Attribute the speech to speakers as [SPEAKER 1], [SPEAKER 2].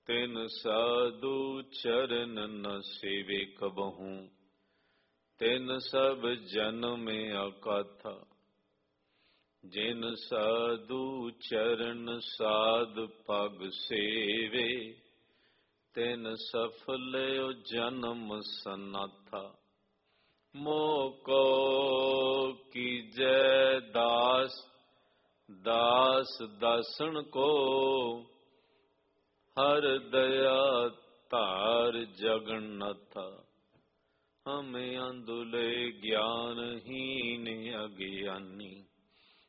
[SPEAKER 1] तिन साधु चरण न सेवे कबहूँ, तिन सब जन्म अकाथा। जिन साधु चरण साध पग सेवे, तिन सफल जन्म सनाथा। मोको कीजै दास, दास दासन को, हर दया धार जगन्नाथा। हमें अंधुले ज्ञानहीन अज्ञानी,